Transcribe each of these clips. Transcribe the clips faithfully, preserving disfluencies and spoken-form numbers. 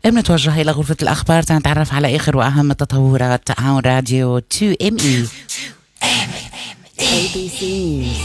بنتوجه إلى غرفة الأخبار تنتعرف على آخر وأهم التطورات عن راديو تو إم إي. A B C News.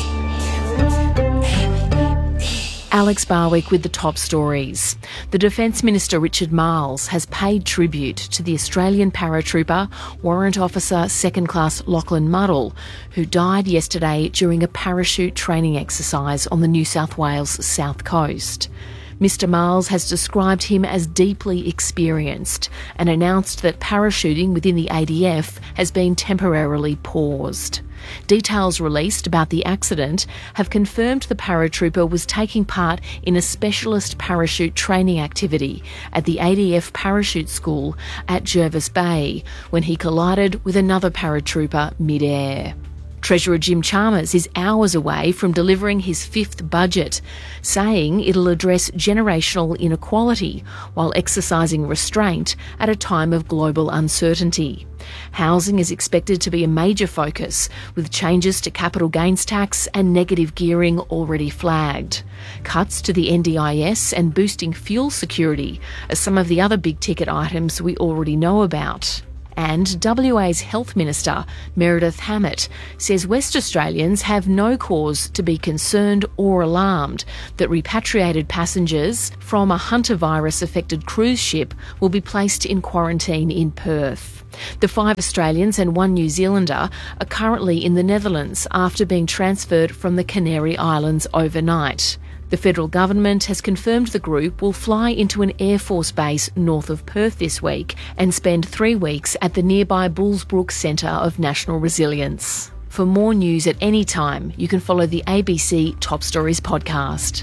Alex Barwick with the top stories. The Defence Minister Richard Marles has paid tribute to the Australian paratrooper, Warrant Officer Second Class Lachlan Muddle, who died yesterday during a parachute training exercise on the New South Wales south coast. Mister Marles has described him as deeply experienced and announced that parachuting within the A D F has been temporarily paused. Details released about the accident have confirmed the paratrooper was taking part in a specialist parachute training activity at the A D F Parachute School at Jervis Bay when he collided with another paratrooper mid-air. Treasurer Jim Chalmers is hours away from delivering his fifth budget, saying it'll address generational inequality while exercising restraint at a time of global uncertainty. Housing is expected to be a major focus, with changes to capital gains tax and negative gearing already flagged. Cuts to the N D I S and boosting fuel security are some of the other big-ticket items we already know about. And W A's Health Minister, Meredith Hammett, says West Australians have no cause to be concerned or alarmed that repatriated passengers from a Hunter virus-affected cruise ship will be placed in quarantine in Perth. The five Australians and one New Zealander are currently in the Netherlands after being transferred from the Canary Islands overnight. The federal government has confirmed the group will fly into an Air Force base north of Perth this week and spend three weeks at the nearby Bullsbrook Centre of National Resilience. For more news at any time, you can follow the A B C Top Stories podcast.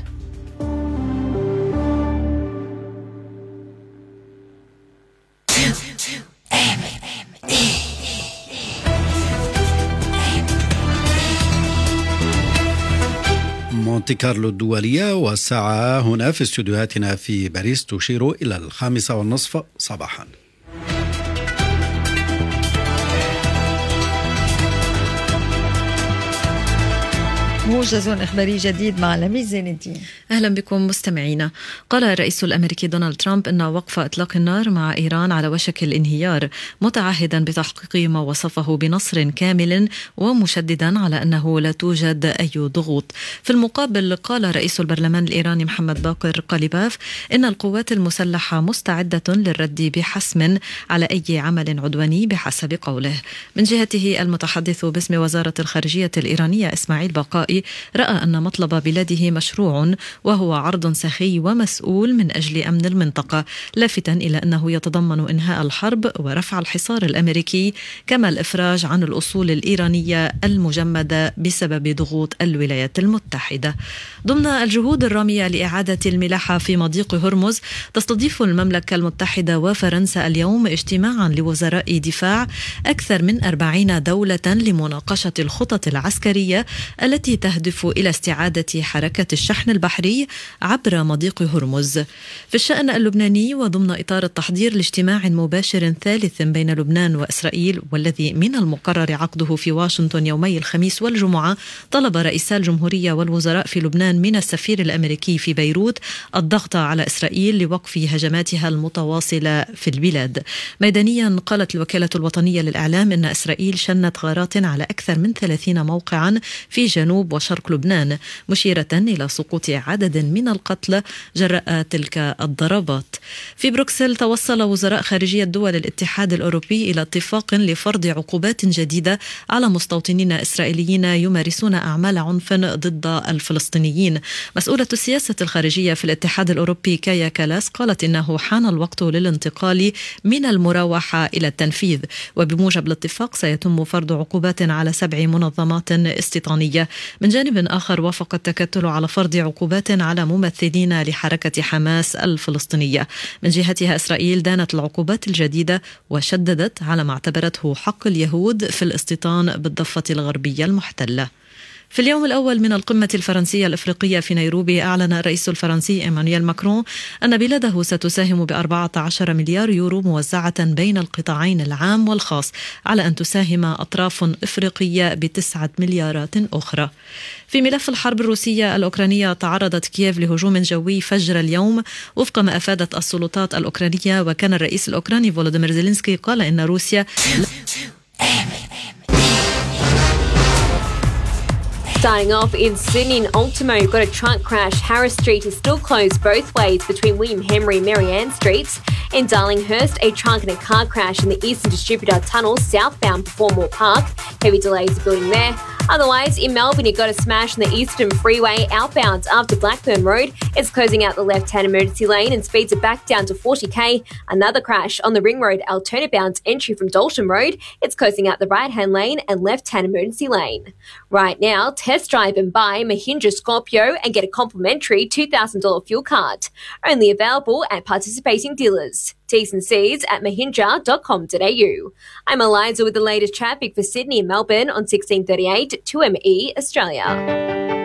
مونتي كارلو الدولية، والساعة هنا في استوديوهاتنا في باريس تشير إلى الخامسة والنصف صباحا. موجز إخباري جديد مع لميس زين الدين. أهلا بكم مستمعينا. قال الرئيس الأمريكي دونالد ترامب أن وقف إطلاق النار مع إيران على وشك الانهيار، متعهدا بتحقيق ما وصفه بنصر كامل ومشددا على أنه لا توجد أي ضغوط. في المقابل قال رئيس البرلمان الإيراني محمد باقر قليباف إن القوات المسلحة مستعدة للرد بحسم على أي عمل عدواني بحسب قوله. من جهته المتحدث باسم وزارة الخارجية الإيرانية إسماعيل باقائي رأى أن مطلب بلاده مشروع وهو عرض سخي ومسؤول من أجل أمن المنطقة، لافتا إلى أنه يتضمن إنهاء الحرب ورفع الحصار الأمريكي، كما الإفراج عن الأصول الإيرانية المجمدة بسبب ضغوط الولايات المتحدة. ضمن الجهود الرامية لإعادة الملاحة في مضيق هرمز، تستضيف المملكة المتحدة وفرنسا اليوم اجتماعا لوزراء دفاع أكثر من أربعين دولة لمناقشة الخطط العسكرية التي تهدف إلى استعادة حركة الشحن البحري عبر مضيق هرمز. في الشأن اللبناني، وضمن إطار التحضير لاجتماع مباشر ثالث بين لبنان وإسرائيل والذي من المقرر عقده في واشنطن يومي الخميس والجمعة، طلب رئيسا الجمهورية والوزراء في لبنان من السفير الأمريكي في بيروت الضغط على إسرائيل لوقف هجماتها المتواصلة في البلاد. ميدانيا، قالت الوكالة الوطنية للإعلام إن إسرائيل شنت غارات على أكثر من ثلاثين موقعا في جنوب وشرق لبنان، مشيرة إلى سقوط عدد من القتلى جراء تلك الضربات. في بروكسل، توصل وزراء خارجية دول الاتحاد الأوروبي إلى اتفاق لفرض عقوبات جديدة على مستوطنين إسرائيليين يمارسون أعمال عنف ضد الفلسطينيين. مسؤولة السياسة الخارجية في الاتحاد الأوروبي كايا كالاس قالت إنه حان الوقت للانتقال من المراوحة إلى التنفيذ، وبموجب الاتفاق سيتم فرض عقوبات على سبع منظمات استيطانية. من جانب آخر، وافق التكتل على فرض عقوبات على ممثلين لحركة حماس الفلسطينية. من جهتها إسرائيل دانت العقوبات الجديدة وشددت على ما اعتبرته حق اليهود في الاستيطان بالضفة الغربية المحتلة. في اليوم الأول من القمة الفرنسية الإفريقية في نيروبي، أعلن الرئيس الفرنسي إيمانويل ماكرون أن بلاده ستساهم بأربعة عشر مليار يورو موزعة بين القطاعين العام والخاص، على أن تساهم أطراف إفريقية بتسعة مليارات أخرى. في ملف الحرب الروسية الأوكرانية، تعرضت كييف لهجوم جوي فجر اليوم وفق ما أفادت السلطات الأوكرانية، وكان الرئيس الأوكراني فولوديمير زيلينسكي قال إن روسيا Starting off in Sydney and Ultimo, you've got a truck crash. Harris Street is still closed both ways between William Henry and Mary Ann Streets. In Darlinghurst, a truck and a car crash in the Eastern Distributor Tunnel southbound before Moore Park. Heavy delays are building there. Otherwise, in Melbourne, you've got a smash in the Eastern Freeway outbound after Blackburn Road. It's closing out the left-hand emergency lane and speeds are back down to forty k. Another crash on the Ring Road alternate bound entry from Dalton Road. It's closing out the right-hand lane and left-hand emergency lane. Right now, test drive and buy Mahindra Scorpio and get a complimentary two thousand dollars fuel card. Only available at participating dealers. T's and C's at mahindra dot com dot a u. I'm Eliza with the latest traffic for Sydney and Melbourne on sixteen thirty-eight two M E Australia.